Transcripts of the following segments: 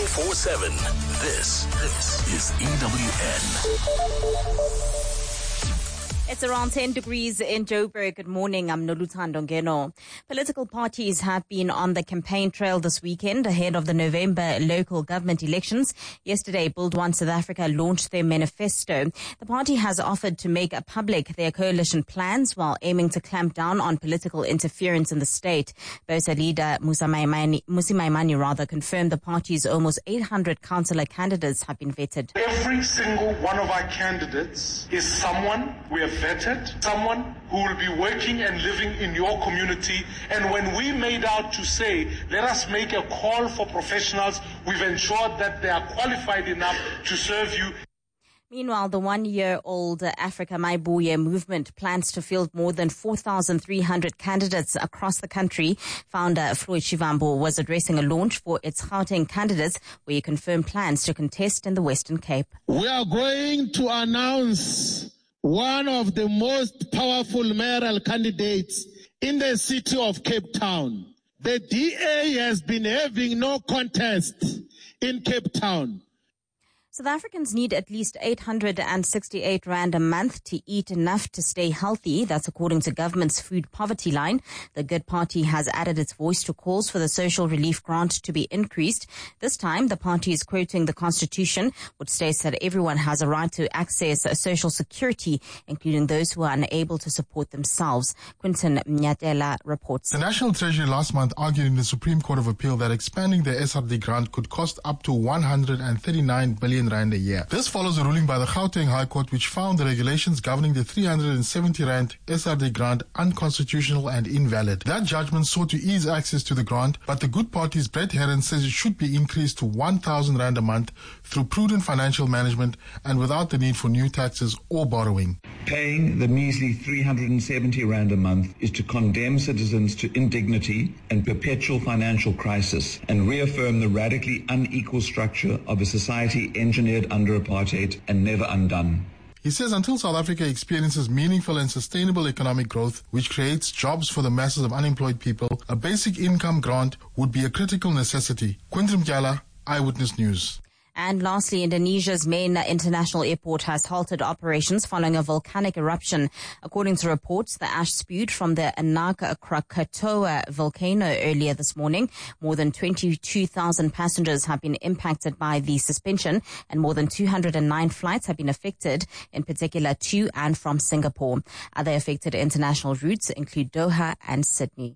24/7. This is EWN. It's around 10 degrees in Joburg. Good morning. I'm Noluthando Ngeno. Political parties have been on the campaign trail this weekend ahead of the November local government elections. Yesterday, Build One South Africa launched their manifesto. The party has offered to make public their coalition plans while aiming to clamp down on political interference in the state. BOSA leader Mmusi Maimane confirmed the party's almost 800 councillor candidates have been vetted. Every single one of our candidates is someone we have vetted, someone who will be working and living in your community. And when we made out to say, let us make a call for professionals, we've ensured that they are qualified enough to serve you. Meanwhile, the one-year-old Africa Maibuye movement plans to field more than 4,300 candidates across the country. Founder Floyd Shivambu was addressing a launch for its Gauteng candidates, where he confirmed plans to contest in the Western Cape. We are going to announce one of the most powerful mayoral candidates in the city of Cape Town. The DA has been having no contest in Cape Town. South Africans need at least 868 rand a month to eat enough to stay healthy. That's according to government's food poverty line. The Good Party has added its voice to calls for the social relief grant to be increased. This time, the party is quoting the Constitution, which states that everyone has a right to access social security, including those who are unable to support themselves. Quinton Nyatela reports. The National Treasury last month argued in the Supreme Court of Appeal that expanding the SRD grant could cost up to 139 billion rand a year. This follows a ruling by the Gauteng High Court, which found the regulations governing the 370 rand SRD grant unconstitutional and invalid. That judgment sought to ease access to the grant, but the Good Party's Brett Herron says it should be increased to 1,000 rand a month through prudent financial management and without the need for new taxes or borrowing. Paying the measly 370 rand a month is to condemn citizens to indignity and perpetual financial crisis and reaffirm the radically unequal structure of a society engineered under apartheid and never undone. He says until South Africa experiences meaningful and sustainable economic growth, which creates jobs for the masses of unemployed people, a basic income grant would be a critical necessity. Quinton Mkyala, Eyewitness News. And lastly, Indonesia's main international airport has halted operations following a volcanic eruption. According to reports, the ash spewed from the Anak Krakatoa volcano earlier this morning. More than 22,000 passengers have been impacted by the suspension, and more than 209 flights have been affected, in particular to and from Singapore. Other affected international routes include Doha and Sydney.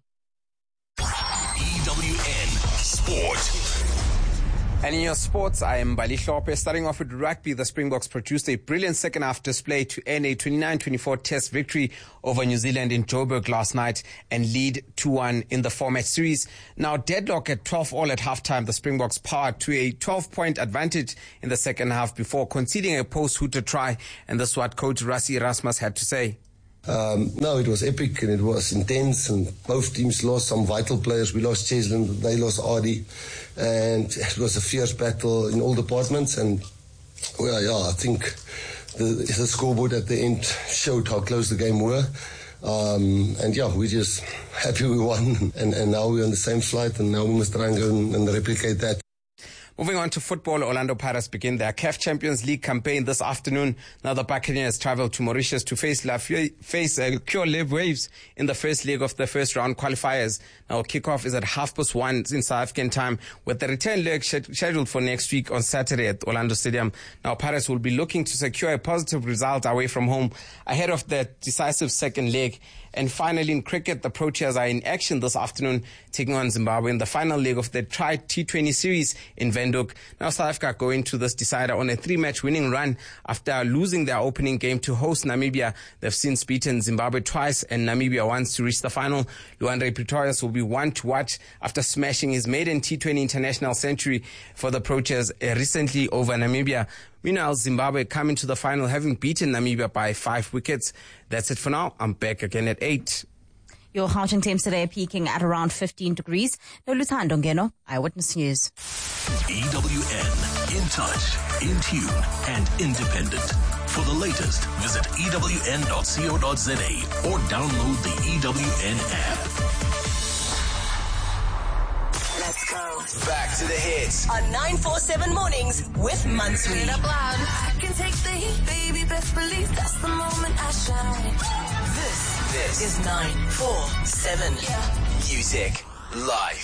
EWN Sport. And in your sports, I am Bali Hlophe. Starting off with rugby, the Springboks produced a brilliant second-half display to end a 29-24 test victory over New Zealand in Joburg last night and lead 2-1 in the four-match series. Now, deadlock at 12-all at halftime, the Springboks powered to a 12-point advantage in the second half before conceding a post-hooter try, and this is what coach Rassie Erasmus had to say. No, it was epic and it was intense, and both teams lost some vital players. We lost Cheslin, they lost Adi, and it was a fierce battle in all departments. And well, yeah, I think the scoreboard at the end showed how close the game were. And yeah, we're just happy we won, and now we're on the same flight, and now we must try and go and replicate that. Moving on to football, Orlando Pirates begin their CAF Champions League campaign this afternoon. Now the Buccaneers travel to Mauritius to face Cure Live Waves in the first leg of the first round qualifiers. Now kickoff is at 1:30 in South African time, with the return leg scheduled for next week on Saturday at Orlando Stadium. Now Pirates will be looking to secure a positive result away from home ahead of the decisive second leg. And finally, in cricket, the Proteas are in action this afternoon, taking on Zimbabwe in the final leg of the Tri-T20 series in Windhoek. Now, South Africa go into this decider on a 3-match winning run after losing their opening game to host Namibia. They've since beaten Zimbabwe twice and Namibia once to reach the final. Luandre Pretorius will be one to watch after smashing his maiden T20 international century for the Proteas recently over Namibia. Meanwhile, Zimbabwe coming to the final having beaten Namibia by 5 wickets. That's it for now. I'm back again at 8. Your Gauteng temps today are peaking at around 15 degrees. Noluthando Ngeno, Eyewitness News. EWN, in touch, in tune, and independent. For the latest, visit ewn.co.za or download the EWN app. Let's go. Back to the hits. On 947 Mornings with Mansui. I can take the heat, baby, best believe that's the moment I shine. This is 947. Music Live.